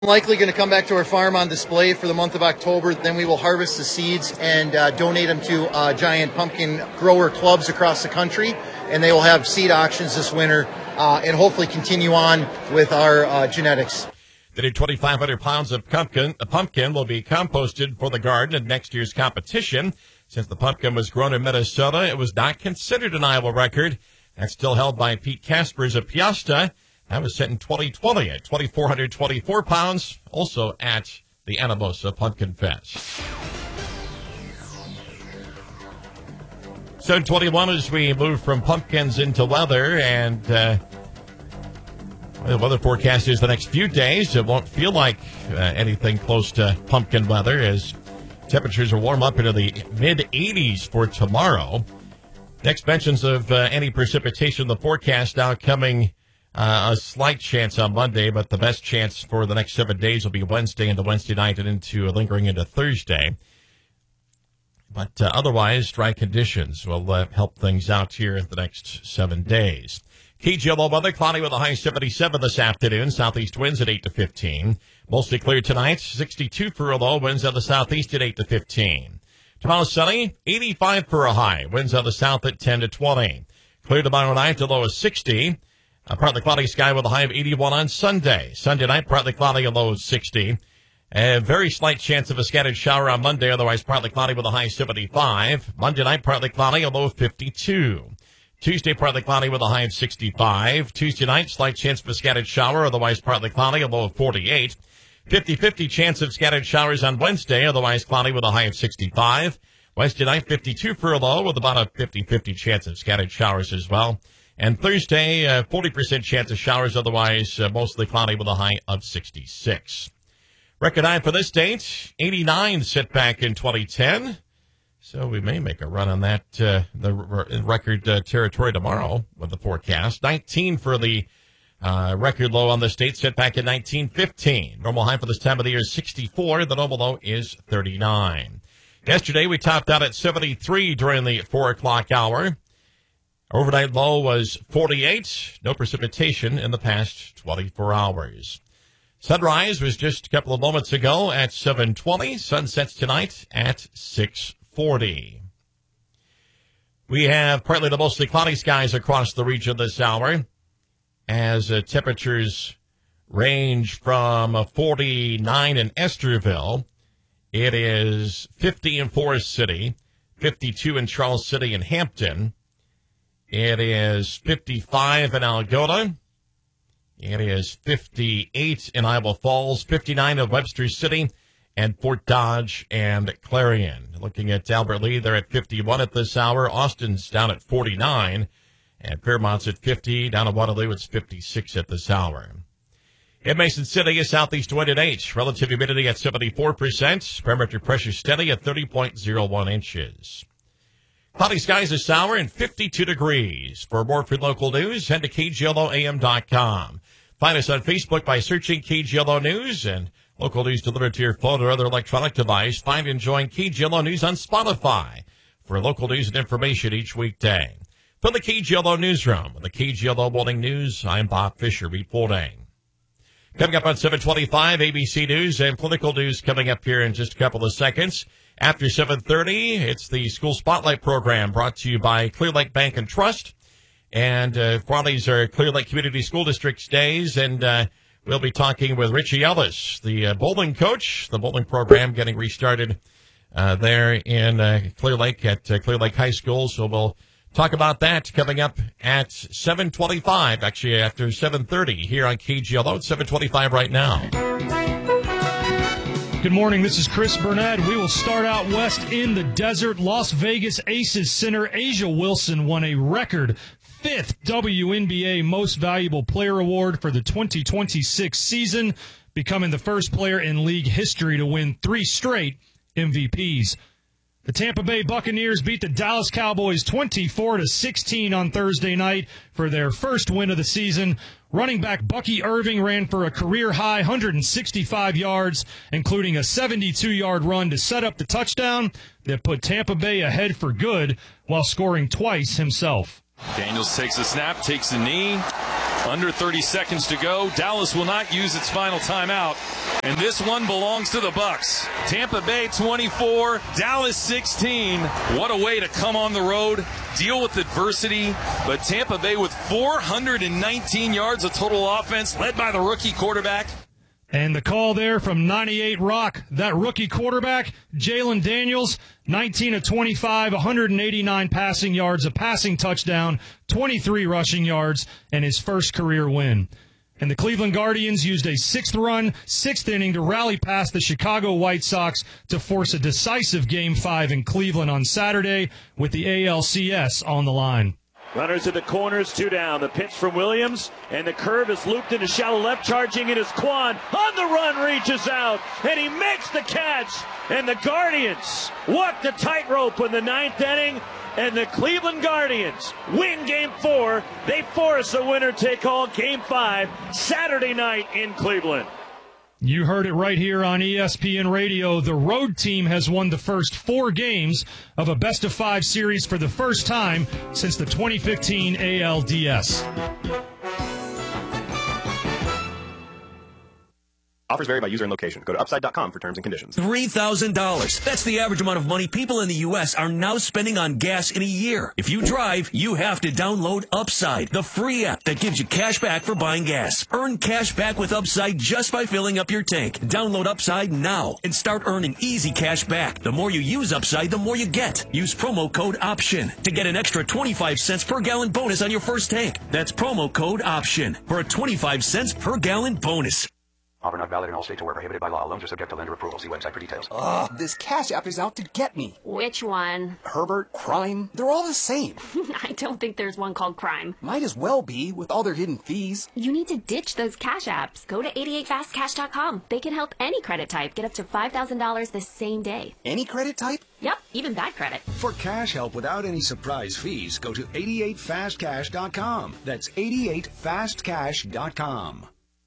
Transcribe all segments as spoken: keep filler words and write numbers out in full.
Likely going to come back to our farm on display for the month of October. Then we will harvest the seeds and uh, donate them to uh, giant pumpkin grower clubs across the country. And they will have seed auctions this winter uh, and hopefully continue on with our uh, genetics. The new twenty-five hundred pounds of pumpkin, a pumpkin will be composted for the garden at next year's competition. Since the pumpkin was grown in Minnesota, it was not considered an Iowa record. That's still held by Pete Kaspers of Piasta. That was set in twenty twenty at two thousand four hundred twenty-four pounds, also at the Anamosa Pumpkin Fest. seven twenty-one as we move from pumpkins into weather, and uh, the weather forecast is the next few days. It won't feel like uh, anything close to pumpkin weather as temperatures will warm up into the mid eighties for tomorrow. Next mentions of uh, any precipitation in the forecast now coming. Uh, a slight chance on Monday, but the best chance for the next seven days will be Wednesday into Wednesday night and into uh, lingering into Thursday. But uh, otherwise, dry conditions will uh, help things out here in the next seven days. K G L O weather, cloudy with a high seventy-seven this afternoon. Southeast winds at eight to fifteen. Mostly clear tonight, sixty-two for a low. Winds out the southeast at eight to fifteen. Tomorrow sunny, eighty-five for a high. Winds out the south at ten to twenty. Clear tomorrow night, the low is sixty. A partly cloudy sky with a high of eighty-one on Sunday. Sunday night, partly cloudy, a low of sixty. A very slight chance of a scattered shower on Monday, otherwise partly cloudy with a high seventy-five. Monday night, partly cloudy, a low of fifty-two. Tuesday, partly cloudy with a high of sixty-five. Tuesday night, slight chance of a scattered shower, otherwise partly cloudy, a low of forty-eight. fifty-fifty chance of scattered showers on Wednesday, otherwise cloudy with a high of sixty-five. Wednesday night, fifty-two for a low with about a fifty-fifty chance of scattered showers as well. And Thursday, uh, forty percent chance of showers, otherwise uh, mostly cloudy with a high of sixty-six. Record high for this date, eighty-nine set back in twenty ten. So we may make a run on that, uh, the r- record uh, territory tomorrow with the forecast. nineteen for the uh, record low on the state, set back in nineteen fifteen. Normal high for this time of the year is sixty-four. The normal low is thirty-nine. Yesterday, we topped out at seventy-three during the four o'clock hour. Overnight low was forty-eight. No precipitation in the past twenty-four hours. Sunrise was just a couple of moments ago at seven twenty. Sunsets tonight at six forty. We have partly to mostly cloudy skies across the region this hour as uh, temperatures range from uh, forty-nine in Esterville. It is fifty in Forest City, fifty-two in Charles City and Hampton. It is fifty-five in Algona. It is fifty-eight in Iowa Falls, fifty-nine in Webster City, and Fort Dodge and Clarion. Looking at Albert Lee, they're at fifty-one at this hour. Austin's down at forty-nine, and Fairmont's at fifty. Down at Waterloo, it's fifty-six at this hour. In Mason City, a southeast wind at eight. Relative humidity at seventy-four percent. Barometric pressure steady at thirty point zero one inches. Cloudy skies this hour and fifty-two degrees. For more free local news, head to K G L O A M dot com. Find us on Facebook by searching K G L O News, and local news delivered to your phone or other electronic device. Find and join K G L O News on Spotify for local news and information each weekday. From the K G L O Newsroom, with the K G L O Morning News, I'm Bob Fisher reporting. Coming up on seven twenty-five, A B C News and political news coming up here in just a couple of seconds. After seven thirty, it's the School Spotlight program brought to you by Clear Lake Bank and Trust. And uh, Fridays are Clear Lake Community School District's days, and uh, we'll be talking with Richie Ellis, the uh, bowling coach, the bowling program getting restarted uh, there in uh, Clear Lake at uh, Clear Lake High School. So we'll talk about that coming up at seven twenty-five, actually after seven thirty here on K G L O. It's seven twenty-five right now. Good morning. This is Chris Burnett. We will start out west in the desert. Las Vegas Aces center Asia Wilson won a record fifth W N B A Most Valuable Player Award for the twenty twenty-six season, becoming the first player in league history to win three straight M V Ps. The Tampa Bay Buccaneers beat the Dallas Cowboys twenty-four to sixteen on Thursday night for their first win of the season. Running back Bucky Irving ran for a career-high one hundred sixty-five yards, including a seventy-two-yard run to set up the touchdown that put Tampa Bay ahead for good while scoring twice himself. Daniels takes a snap, takes a knee. Under thirty seconds to go. Dallas will not use its final timeout. And this one belongs to the Bucs. Tampa Bay twenty-four, Dallas sixteen. What a way to come on the road, deal with adversity. But Tampa Bay with four hundred nineteen yards of total offense, led by the rookie quarterback. And the call there from ninety-eight Rock, that rookie quarterback, Jalen Daniels, nineteen of twenty-five, one hundred eighty-nine passing yards, a passing touchdown, twenty-three rushing yards, and his first career win. And the Cleveland Guardians used a sixth run, sixth inning to rally past the Chicago White Sox to force a decisive Game five in Cleveland on Saturday with the A L C S on the line. Runners at the corners, two down. The pitch from Williams, and the curve is looped into shallow left, charging it is Quan. On the run, reaches out, and he makes the catch. And the Guardians walk the tightrope in the ninth inning, and the Cleveland Guardians win Game four. They force a winner-take-all Game five Saturday night in Cleveland. You heard it right here on E S P N Radio. The road team has won the first four games of a best-of-five series for the first time since the twenty fifteen A L D S. Offers vary by user and location. Go to upside dot com for terms and conditions. three thousand dollars. That's the average amount of money people in the U S are now spending on gas in a year. If you drive, you have to download Upside, the free app that gives you cash back for buying gas. Earn cash back with Upside just by filling up your tank. Download Upside now and start earning easy cash back. The more you use Upside, the more you get. Use promo code OPTION to get an extra twenty-five cents per gallon bonus on your first tank. That's promo code OPTION for a twenty-five cents per gallon bonus. Offer not valid in all states or where prohibited by law. Loans are subject to lender approval. See website for details. Ugh, this Cash App is out to get me. Which one? Herbert, Crime, they're all the same. I don't think there's one called Crime. Might as well be, with all their hidden fees. You need to ditch those Cash Apps. Go to eighty-eight fast cash dot com. They can help any credit type get up to five thousand dollars the same day. Any credit type? Yep, even bad credit. For cash help without any surprise fees, go to eighty-eight fast cash dot com. That's eighty-eight fast cash dot com.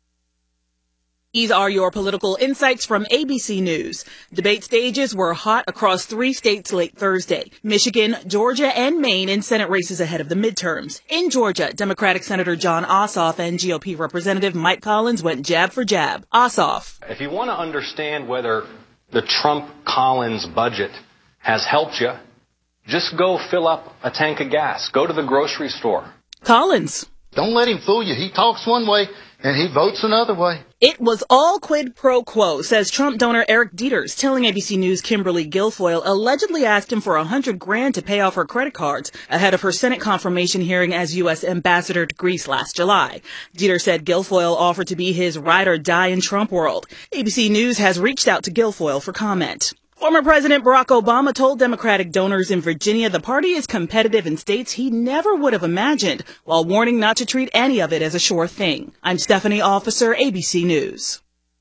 These are your political insights from A B C News. Debate stages were hot across three states late Thursday: Michigan, Georgia, and Maine in Senate races ahead of the midterms. In Georgia, Democratic Senator Jon Ossoff and G O P Representative Mike Collins went jab for jab. Ossoff. If you want to understand whether the Trump-Collins budget has helped you, just go fill up a tank of gas. Go to the grocery store. Collins. Don't let him fool you. He talks one way and he votes another way. It was all quid pro quo, says Trump donor Eric Dieters, telling A B C News Kimberly Guilfoyle allegedly asked him for a hundred grand to pay off her credit cards ahead of her Senate confirmation hearing as U S ambassador to Greece last July. Dieters said Guilfoyle offered to be his ride or die in Trump world. A B C News has reached out to Guilfoyle for comment. Former President Barack Obama told Democratic donors in Virginia the party is competitive in states he never would have imagined, while warning not to treat any of it as a sure thing. I'm Stephanie Officer, A B C News.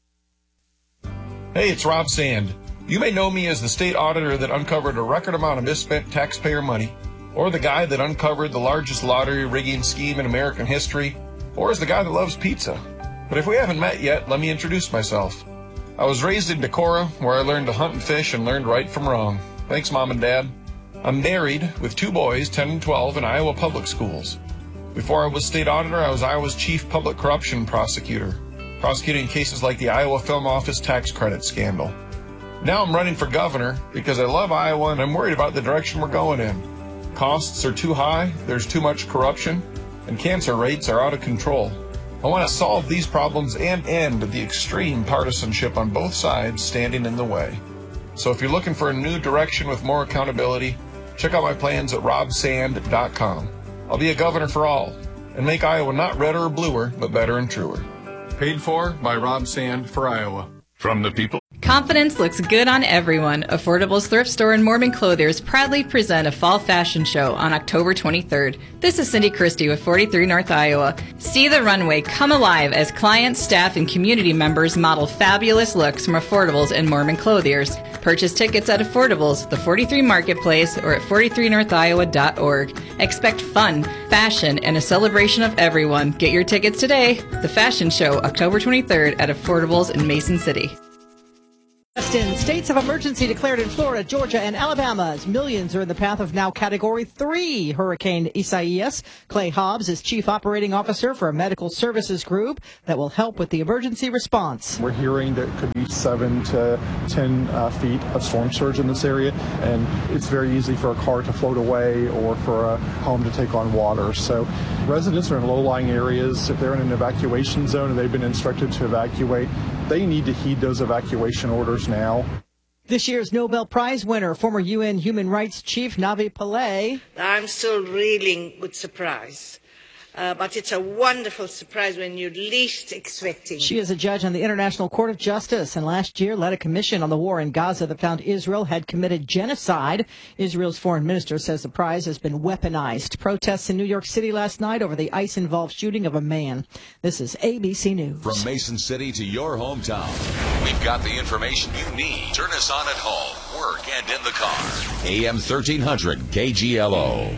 Hey, it's Rob Sand. You may know me as the state auditor that uncovered a record amount of misspent taxpayer money, or the guy that uncovered the largest lottery rigging scheme in American history, or as the guy that loves pizza. But if we haven't met yet, let me introduce myself. I was raised in Decorah, where I learned to hunt and fish and learned right from wrong. Thanks, Mom and Dad. I'm married with two boys, ten and twelve, in Iowa public schools. Before I was state auditor, I was Iowa's chief public corruption prosecutor, prosecuting cases like the Iowa Film Office tax credit scandal. Now I'm running for governor because I love Iowa and I'm worried about the direction we're going in. Costs are too high, there's too much corruption, and cancer rates are out of control. I want to solve these problems and end the extreme partisanship on both sides standing in the way. So if you're looking for a new direction with more accountability, check out my plans at rob sand dot com. I'll be a governor for all and make Iowa not redder or bluer, but better and truer. Paid for by Rob Sand for Iowa. From the people. Confidence looks good on everyone. Affordable's thrift store and Mormon Clothiers proudly present a fall fashion show on October twenty-third. This is Cindy Christie with forty-three North Iowa. See the runway come alive as clients, staff, and community members model fabulous looks from Affordable's and Mormon Clothiers. Purchase tickets at Affordable's, the forty-three Marketplace, or at forty-three north iowa dot org. Expect fun, fashion, and a celebration of everyone. Get your tickets today. The fashion show, October twenty-third at Affordable's in Mason City. In states of emergency declared in Florida, Georgia, and Alabama as millions are in the path of now Category three Hurricane Isaias. Clay Hobbs is Chief Operating Officer for a medical services group that will help with the emergency response. We're hearing that it could be seven to ten uh, feet of storm surge in this area, and it's very easy for a car to float away or for a home to take on water. So residents are in low-lying areas. If they're in an evacuation zone and they've been instructed to evacuate, they need to heed those evacuation orders now. This year's Nobel Prize winner, former U N Human Rights Chief Navi Pillay. I'm still reeling with surprise. Uh, but it's a wonderful surprise when you're least expecting. She is a judge on the International Court of Justice and last year led a commission on the war in Gaza that found Israel had committed genocide. Israel's foreign minister says the prize has been weaponized. Protests in New York City last night over the ICE-involved shooting of a man. This is A B C News. From Mason City to your hometown, we've got the information you need. Turn us on at home, work, and in the car. A M thirteen hundred K G L O.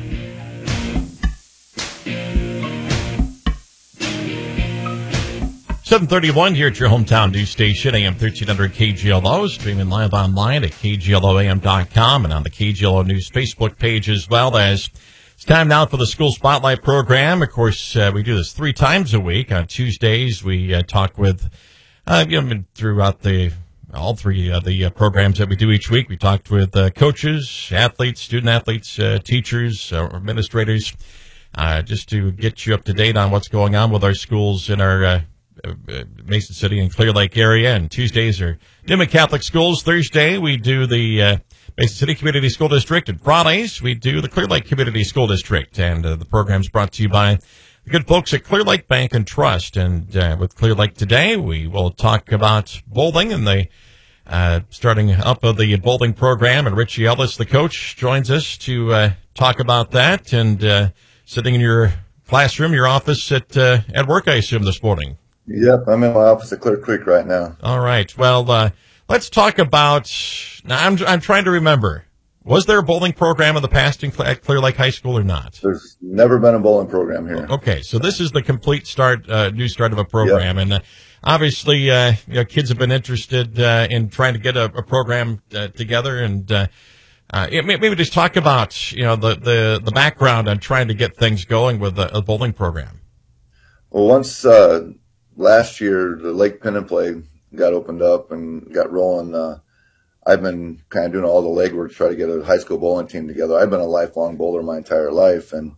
seven thirty-one here at your hometown news station, A M thirteen hundred K G L O, streaming live online at K G L O A M dot com and on the K G L O News Facebook page as well. As it's time now for the School Spotlight program. Of course, uh, we do this three times a week. On Tuesdays, we uh, talk with, uh, you know, throughout the all three of the uh, programs that we do each week. We talked with uh, coaches, athletes, student athletes, uh, teachers, uh, administrators, uh, just to get you up to date on what's going on with our schools in our uh, Uh, Mason City and Clear Lake area. And Tuesdays are Newman Catholic Schools. Thursday we do the uh, Mason City Community School District. And Fridays we do the Clear Lake Community School District. And uh, the program's brought to you by the good folks at Clear Lake Bank and Trust. And uh, with Clear Lake today, we will talk about bowling and the uh, starting up of the bowling program. And Richie Ellis, the coach, joins us to uh, talk about that. And uh, sitting in your classroom, your office at uh, at work, I assume, this morning. Yep, I'm in my office at Clear Creek right now. All right. Well, uh, let's talk about. Now, I'm I'm trying to remember. Was there a bowling program in the past in Cle- at Clear Lake High School or not? There's never been a bowling program here. Okay, so this is the complete start, uh, new start of a program, yep. and uh, obviously, uh, you know, kids have been interested uh, in trying to get a, a program uh, together, and uh, uh, maybe just talk about you know the, the the background on trying to get things going with a, a bowling program. Well, once. Uh, Last year, the Lake Pin and Play got opened up and got rolling. Uh, I've been kind of doing all the legwork to try to get a high school bowling team together. I've been a lifelong bowler my entire life, and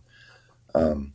um,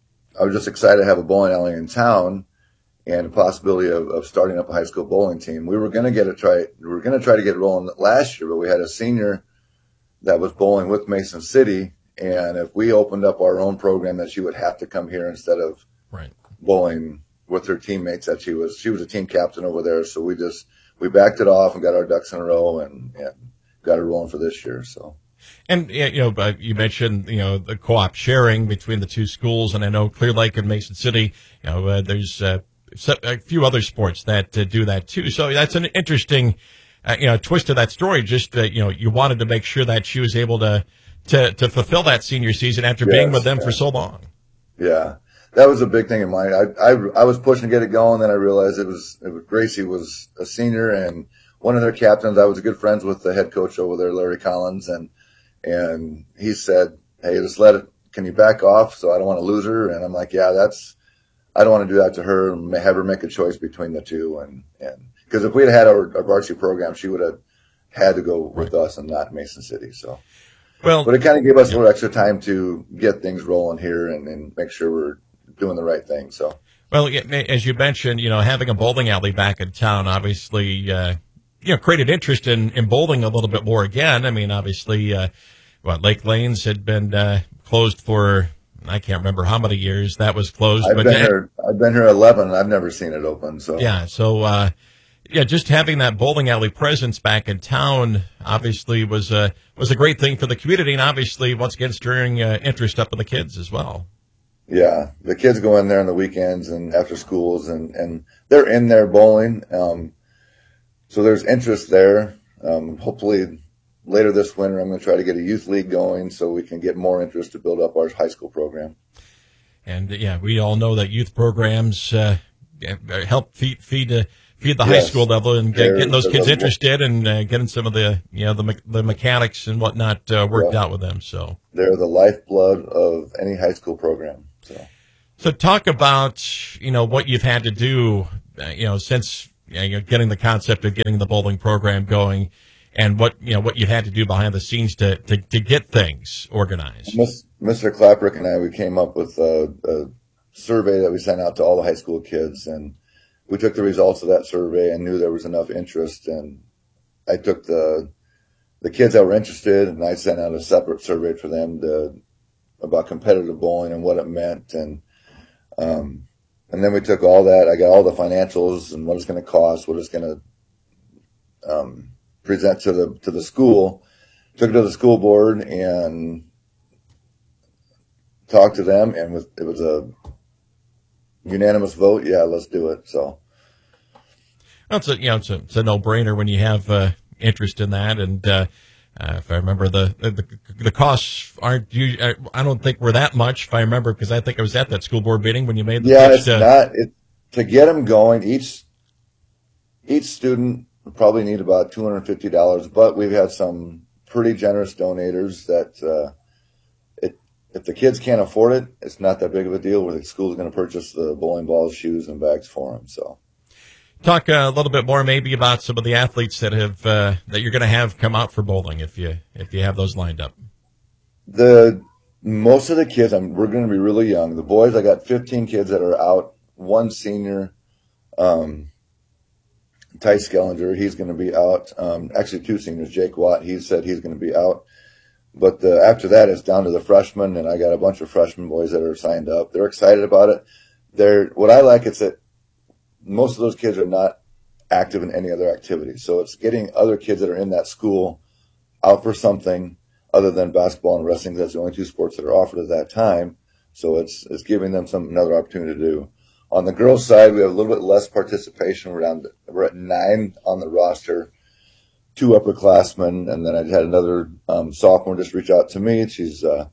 I was just excited to have a bowling alley in town and the possibility of, of starting up a high school bowling team. We were going to get a try. We were going to try to get it rolling last year, but we had a senior that was bowling with Mason City, and if we opened up our own program, that she would have to come here instead of right. bowling with her teammates that she was, she was a team captain over there. So we just, we backed it off and got our ducks in a row and, and got it rolling for this year. So. And, you know, uh, you mentioned, you know, the co-op sharing between the two schools. And I know Clear Lake and Mason City, you know, uh, there's uh, a few other sports that uh, do that too. So that's an interesting, uh, you know, twist to that story. Just, uh, you know, you wanted to make sure that she was able to, to, to fulfill that senior season after yes, being with them yeah. for so long. Yeah. That was a big thing in mine. I, I, I was pushing to get it going. Then I realized it was, it was Gracie was a senior and one of their captains. I was good friends with the head coach over there, Larry Collins. And, and he said, hey, just let it, can you back off? So I don't want to lose her. And I'm like, yeah, that's, I don't want to do that to her and have her make a choice between the two. And, and cause if we had had our, our varsity program, she would have had to go with us and not Mason City. So, well, but it kind of gave us yeah. a little extra time to get things rolling here and, and make sure we're doing the right thing. So, well, as you mentioned, you know, having a bowling alley back in town, obviously, uh, you know, created interest in, in bowling a little bit more again. I mean, obviously, uh, what Lake Lanes had been, uh, closed for, I can't remember how many years that was closed. I've but been here, I've been here eleven and I've never seen it open. So, yeah. So, uh, yeah, just having that bowling alley presence back in town obviously was a, was a great thing for the community. And obviously, once again, stirring uh, interest up in the kids as well. Yeah, the kids go in there on the weekends and after schools, and, and they're in there bowling. Um, so there's interest there. Um, hopefully later this winter, I'm going to try to get a youth league going so we can get more interest to build up our high school program. And yeah, we all know that youth programs uh, help feed feed, uh, feed the Yes. high school level and get, They're- getting those they're kids level- interested and uh, getting some of the you know the me- the mechanics and whatnot uh, worked Yeah. out with them. So They're the lifeblood of any high school program. So. So talk about, you know, what you've had to do, uh, you know, since you know, getting the concept of getting the bowling program going and what, you know, what you've had to do behind the scenes to, to, to get things organized. Miss, Mister Claperick and I, we came up with a, a survey that we sent out to all the high school kids, and we took the results of that survey and knew there was enough interest. And I took the, the kids that were interested and I sent out a separate survey for them to, about competitive bowling and what it meant. And, Um, and then we took all that. I got all the financials and what it's going to cost, what it's going to um, present to the to the school. Took it to the school board and talked to them, and with, it was a unanimous vote. Yeah, let's do it. So Well, it's a, you know, it's a, it's a no-brainer when you have uh, interest in that. And uh, uh, if I remember, the, the the costs aren't, you, I don't think were that much, if I remember, because I think I was at that school board meeting when you made the yeah, pitch it's to, not it, to get them going. Each each student would probably need about two hundred fifty dollars, but we've had some pretty generous donators that uh, it if the kids can't afford it, it's not that big of a deal. Where the school's going to purchase the bowling balls, shoes, and bags for them. So. Talk a little bit more maybe about some of the athletes that have uh, that you're going to have come out for bowling if you if you have those lined up. The most of the kids, I'm, we're going to be really young. The boys, I got fifteen kids that are out. One senior, um, Ty Skellinger, he's going to be out. Um, actually, two seniors. Jake Watt, he said he's going to be out. But the, after that, it's down to the freshmen, and I got a bunch of freshman boys that are signed up. They're excited about it. They're what I like is that most of those kids are not active in any other activity. So it's getting other kids that are in that school out for something other than basketball and wrestling. That's the only two sports that are offered at that time. So it's it's giving them some another opportunity to do. On the girls' side, we have a little bit less participation. We're down to, we're at nine on the roster, two upperclassmen, and then I had another um, sophomore just reach out to me. She's uh,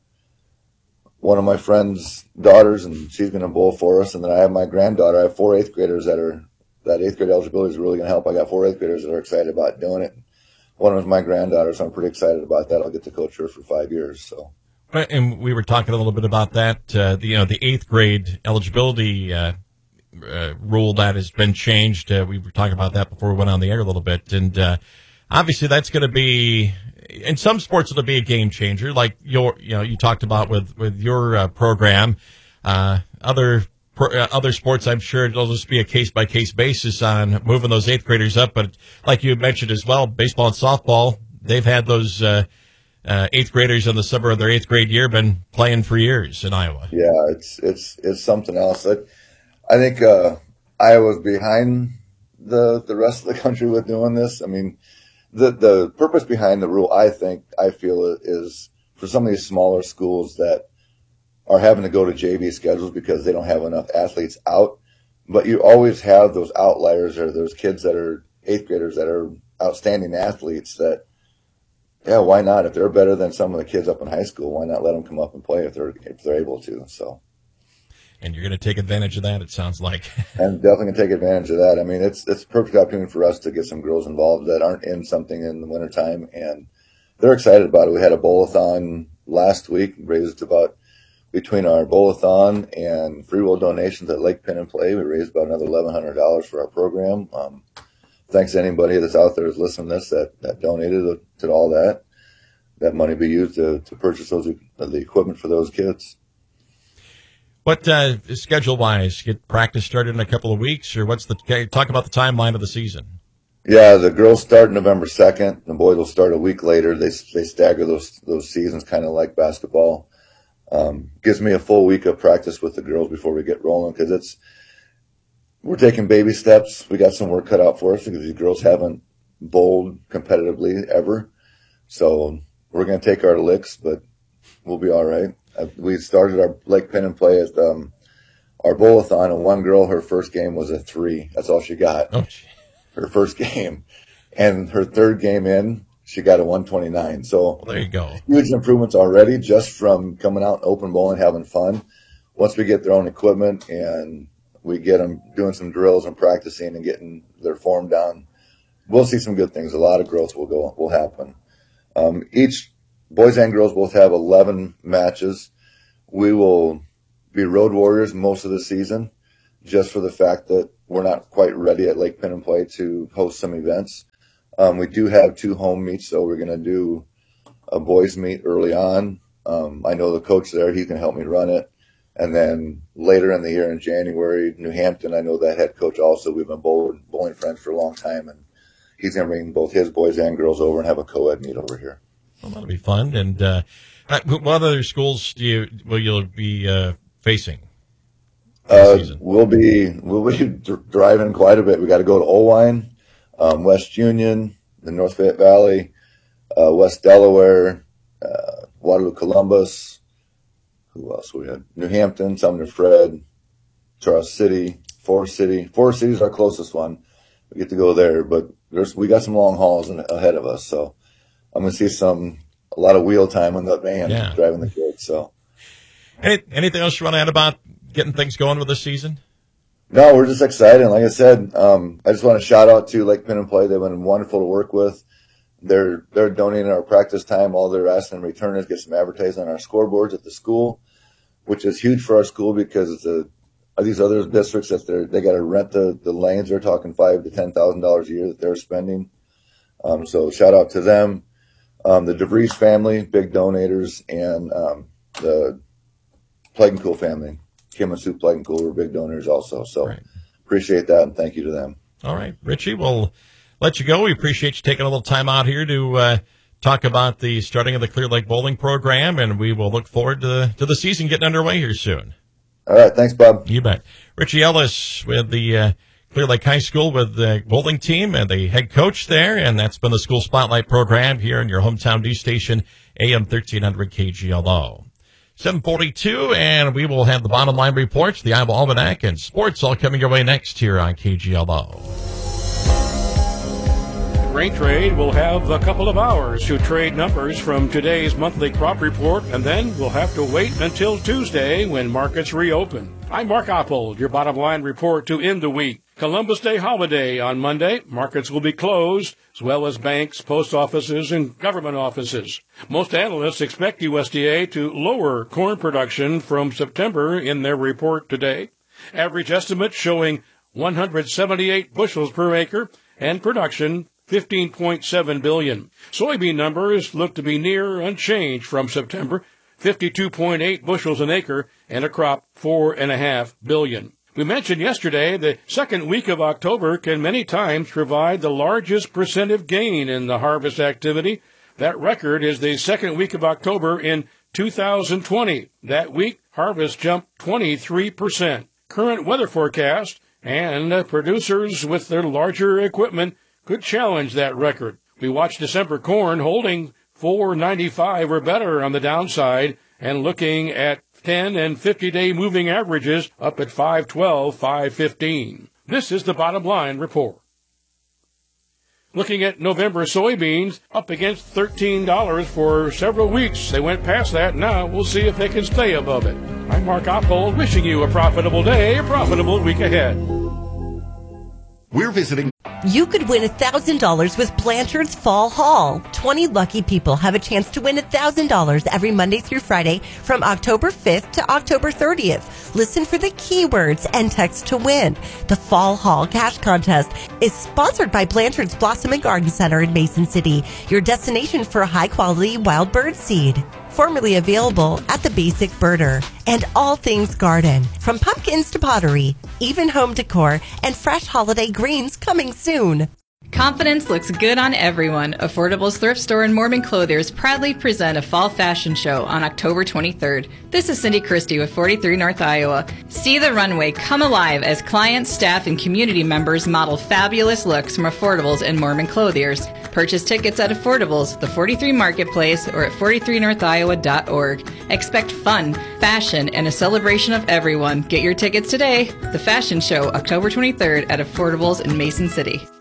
one of my friend's daughters, and she's going to bowl for us. And then I have my granddaughter. I have four eighth graders that are, that eighth grade eligibility is really going to help. I got four eighth graders that are excited about doing it. One of them is my granddaughter, so I'm pretty excited about that. I'll get to coach her for five years. So. And we were talking a little bit about that, uh, the, you know, the eighth grade eligibility uh, uh, rule that has been changed. Uh, we were talking about that before we went on the air a little bit. And uh, obviously that's going to be, in some sports, it'll be a game changer, like your, you know, you talked about with with your uh, program. Uh, other pro, uh, other sports, I'm sure it'll just be a case by case basis on moving those eighth graders up. But like you mentioned as well, baseball and softball, they've had those uh, uh, eighth graders in the summer of their eighth grade year been playing for years in Iowa. Yeah, it's it's it's something else. I, I think uh, Iowa's behind the the rest of the country with doing this. I mean. The the purpose behind the rule, I think, I feel is for some of these smaller schools that are having to go to J V schedules because they don't have enough athletes out. But you always have those outliers or those kids that are eighth graders that are outstanding athletes that, yeah, why not? If they're better than some of the kids up in high school, why not let them come up and play if they're if they're able to? So. And you're going to take advantage of that, it sounds like. I'm definitely going to take advantage of that. I mean, it's it's a perfect opportunity for us to get some girls involved that aren't in something in the wintertime, and they're excited about it. We had a bowl-a-thon last week, raised about, between our bowl-a-thon and free will donations at Lake Pin and Play, we raised about another eleven hundred dollars for our program. Um, thanks to anybody that's out there that's listening to this that, that donated to all that. That money be used to, to purchase those the equipment for those kids. What uh, schedule-wise, get practice started in a couple of weeks, or what's the talk about the timeline of the season? Yeah, the girls start November second. The boys will start a week later. They they stagger those those seasons, kind of like basketball. Um, gives me a full week of practice with the girls before we get rolling because it's we're taking baby steps. We got some work cut out for us because these girls haven't bowled competitively ever. So we're going to take our licks, but we'll be all right. We started our Lake Pin and Play at um, our bowl-a-thon, and one girl, her first game was a three. That's all she got. Oh, her first game. And her third game in, she got a one twenty-nine. So well, there you go. Huge improvements already just from coming out and open bowl and having fun. Once we get their own equipment and we get them doing some drills and practicing and getting their form down, we'll see some good things. A lot of growth will go will happen. Um, each boys and girls both have eleven matches. We will be road warriors most of the season, just for the fact that we're not quite ready at Lake Pin and Play to host some events. Um, we do have two home meets, so we're going to do a boys meet early on. Um, I know the coach there; he can help me run it. And then later in the year in January, New Hampton, I know that head coach also. We've been bowling, bowling friends for a long time, and he's going to bring both his boys and girls over and have a co-ed meet over here. Well, that'll be fun. And uh, what other schools do you will you be uh, facing? Uh, we'll be we'll be dr- driving quite a bit. We got to go to Owine, um, West Union, the North Fayette Valley, uh, West Delaware, uh, Waterloo, Columbus. Who else we had? New Hampton, Sumner, Fred, Charles City, Forest City. Forest City is our closest one. We get to go there, but there's we got some long hauls in, ahead of us. So I'm going to see some a lot of wheel time on that van yeah. driving the kids. So, Any, anything else you want to add about getting things going with this season? No, we're just excited. Like I said, um, I just want to shout out to Lake Pin and Play. They've been wonderful to work with. They're they're donating our practice time. All they're asking in return is get some advertising on our scoreboards at the school, which is huge for our school because the these other districts that they they got to rent the, the lanes. They're talking five to ten thousand dollars a year that they're spending. Um, so shout out to them. Um, the DeVries family, big donators, and um, the Plegancool family, Kim and Sue Plegancool, were big donors also. So right. Appreciate that and thank you to them. All right, Richie, we'll let you go. We appreciate you taking a little time out here to uh, talk about the starting of the Clear Lake Bowling program, and we will look forward to, to the season getting underway here soon. All right, thanks, Bob. You bet. Richie Ellis with the uh, Clear Lake High School with the bowling team and the head coach there, and that's been the School Spotlight program here in your hometown news station, A M thirteen hundred K G L O. seven forty-two, and we will have the bottom line reports, the Iowa Almanac, and sports all coming your way next here on K G L O. Grain Trade will have a couple of hours to trade numbers from today's monthly crop report, and then we'll have to wait until Tuesday when markets reopen. I'm Mark Oppold, your bottom line report to end the week. Columbus Day holiday on Monday. Markets will be closed, as well as banks, post offices, and government offices. Most analysts expect U S D A to lower corn production from September in their report today. Average estimate showing one hundred seventy-eight bushels per acre, and production fifteen point seven billion. Soybean numbers look to be near unchanged from September, fifty-two point eight bushels an acre, and a crop four point five billion. We mentioned yesterday the second week of October can many times provide the largest percentage gain in the harvest activity. That record is the second week of October in two thousand twenty. That week, harvest jumped twenty-three percent. Current weather forecast and uh, producers with their larger equipment could challenge that record. We watched December corn holding four ninety-five or better on the downside and looking at ten and fifty-day moving averages up at five twelve, five fifteen. This is the bottom line report. Looking at November soybeans, up against thirteen dollars for several weeks. They went past that. Now we'll see if they can stay above it. I'm Mark Oppold, wishing you a profitable day, a profitable week ahead. We're visiting. You could win one thousand dollars with Blanchard's Fall Haul. twenty lucky people have a chance to win one thousand dollars every Monday through Friday from October fifth to October thirtieth. Listen for the keywords and text to win. The Fall Haul Cash Contest is sponsored by Blanchard's Blossom and Garden Center in Mason City, your destination for high-quality wild bird seed. Formerly available at the Basic Birder. And all things garden, from pumpkins to pottery, even home decor, and fresh holiday greens coming soon. Confidence looks good on everyone. Affordable's thrift store and Mormon Clothiers proudly present a fall fashion show on October twenty-third. This is Cindy Christie with forty-three North Iowa. See the runway come alive as clients, staff, and community members model fabulous looks from Affordable's and Mormon Clothiers. Purchase tickets at Affordable's, the forty-three Marketplace, or at forty-three north iowa dot org. Expect fun, fashion, and a celebration of everyone. Get your tickets today. The fashion show, October twenty-third at Affordable's in Mason City.